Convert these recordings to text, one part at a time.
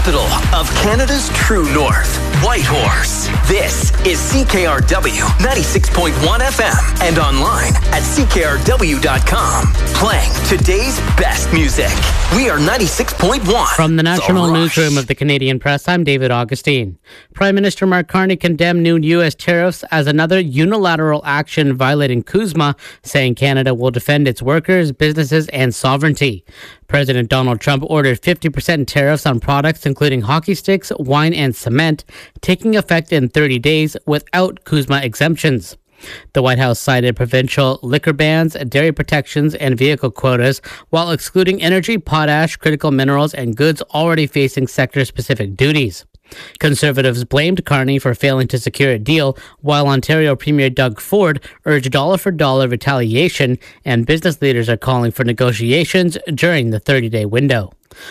capital of Canada's true north, Whitehorse. This is CKRW 96.1 FM and online at CKRW.com. Playing today's best music. We are 96.1. From the National Newsroom of the Canadian Press, I'm David Augustine. Prime Minister Mark Carney condemned new U.S. tariffs as another unilateral action violating CUSMA, saying Canada will defend its workers, businesses, and sovereignty. President Donald Trump ordered 50% tariffs on products including hockey sticks, wine, and cement, taking effect in 30 days without CUSMA exemptions. The White House cited provincial liquor bans, dairy protections, and vehicle quotas, while excluding energy, potash, critical minerals, and goods already facing sector-specific duties. Conservatives blamed Carney for failing to secure a deal, while Ontario Premier Doug Ford urged dollar-for-dollar retaliation, and business leaders are calling for negotiations during the 30-day window.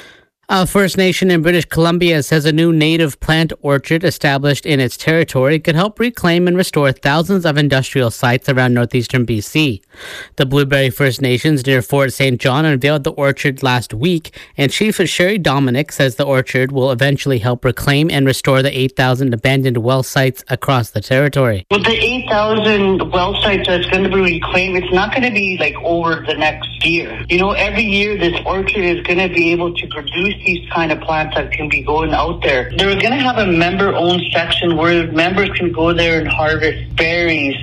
A First Nation in British Columbia says a new native plant orchard established in its territory could help reclaim and restore thousands of industrial sites around northeastern BC. The Blueberry First Nations near Fort St. John unveiled the orchard last week, and Chief Sherry Dominic says the orchard will eventually help reclaim and restore the 8,000 abandoned well sites across the territory. With the 8,000 well sites that's going to be reclaimed, it's not going to be like over the next year. You know, every year this orchard is going to be able to produce these kind of plants that can be going out there. They're going to have a member-owned section where members can go there and harvest berries.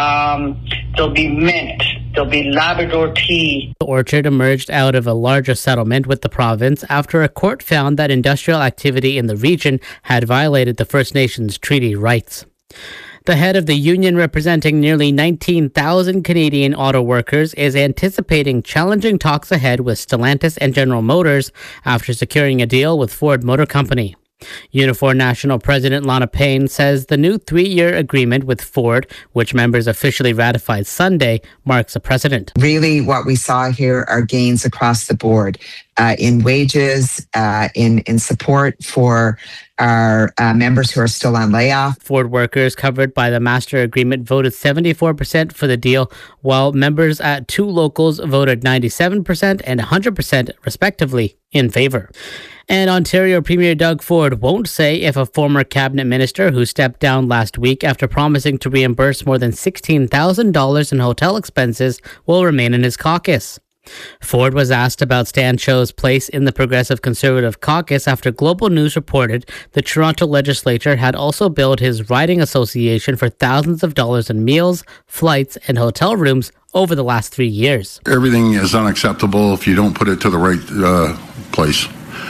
There'll be mint. There'll be Labrador tea. The orchard emerged out of a larger settlement with the province after a court found that industrial activity in the region had violated the First Nations treaty rights. The head of the union representing nearly 19,000 Canadian auto workers is anticipating challenging talks ahead with Stellantis and General Motors after securing a deal with Ford Motor Company. Unifor National President Lana Payne says the new 3-year agreement with Ford, which members officially ratified Sunday, marks a precedent. Really, what we saw here are gains across the board in wages, in support for our members who are still on layoff. Ford workers covered by the master agreement voted 74% for the deal, while members at two locals voted 97% and 100% respectively in favor. And Ontario Premier Doug Ford won't say if a former cabinet minister who stepped down last week after promising to reimburse more than $16,000 in hotel expenses will remain in his caucus. Ford was asked about Stan Cho's place in the Progressive Conservative caucus after Global News reported the Toronto legislature had also billed his riding association for thousands of dollars in meals, flights, and hotel rooms over the last 3 years. Everything is unacceptable if you don't put it to the right place.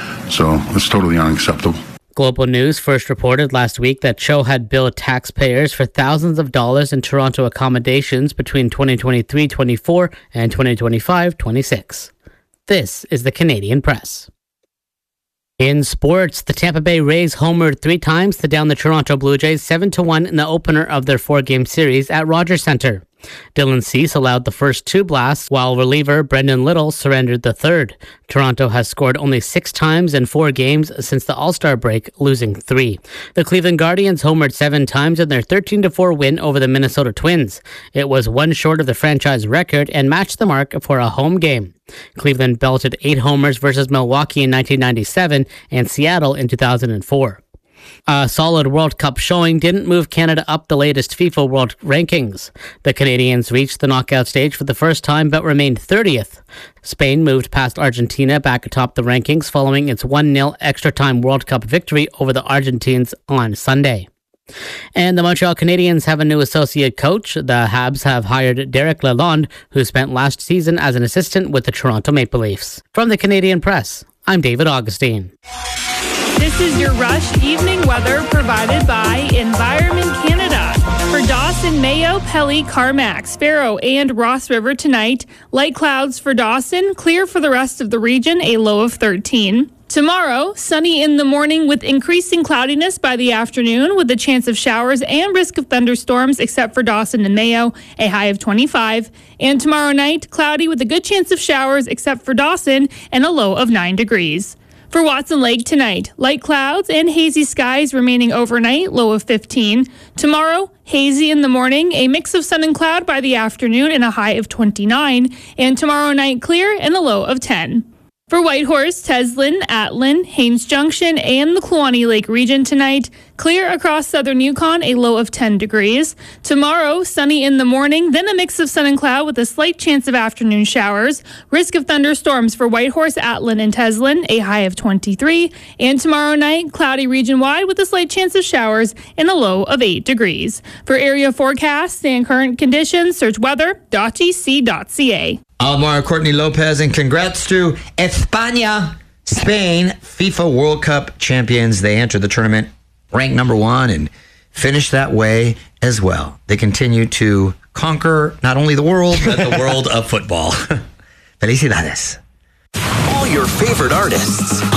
So it's totally unacceptable. Global News first reported last week that Cho had billed taxpayers for thousands of dollars in Toronto accommodations between 2023-24 and 2025-26. This is the Canadian Press. In sports, the Tampa Bay Rays homered 3 times to down the Toronto Blue Jays 7-1 in the opener of their 4-game series at Rogers Centre. Dylan Cease allowed the first 2 blasts, while reliever Brendan Little surrendered the third. Toronto has scored only 6 times in 4 games since the All-Star break, losing 3. The Cleveland Guardians homered 7 times in their 13-4 win over the Minnesota Twins. It was 1 short of the franchise record and matched the mark for a home game. Cleveland belted 8 homers versus Milwaukee in 1997 and Seattle in 2004. A solid World Cup showing didn't move Canada up the latest FIFA World Rankings. The Canadians reached the knockout stage for the first time but remained 30th. Spain moved past Argentina back atop the rankings following its 1-0 extra-time World Cup victory over the Argentines on Sunday. And the Montreal Canadiens have a new associate coach. The Habs have hired Derek Lalonde, who spent last season as an assistant with the Toronto Maple Leafs. From the Canadian Press, I'm David Augustine. This is your Rush evening weather provided by Environment Canada. For Dawson, Mayo, Pelly, Carmack, Sparrow, and Ross River tonight, light clouds for Dawson, clear for the rest of the region, a low of 13. Tomorrow, sunny in the morning with increasing cloudiness by the afternoon with a chance of showers and risk of thunderstorms except for Dawson and Mayo, a high of 25. And tomorrow night, cloudy with a good chance of showers except for Dawson and a low of 9 degrees. For Watson Lake tonight, light clouds and hazy skies remaining overnight, low of 15. Tomorrow, hazy in the morning, a mix of sun and cloud by the afternoon and a high of 29. And tomorrow night, clear and a low of 10. For Whitehorse, Teslin, Atlin, Haines Junction, and the Kluane Lake region tonight, clear across southern Yukon, a low of 10 degrees. Tomorrow, sunny in the morning, then a mix of sun and cloud with a slight chance of afternoon showers. Risk of thunderstorms for Whitehorse, Atlin, and Teslin, a high of 23. And tomorrow night, cloudy region-wide with a slight chance of showers and a low of 8 degrees. For area forecasts and current conditions, search weather.gc.ca. Almar Courtney Lopez, and congrats to España, Spain, FIFA World Cup champions. They entered the tournament ranked number 1 and finished that way as well. They continue to conquer not only the world, but the world of football. Felicidades. All your favorite artists.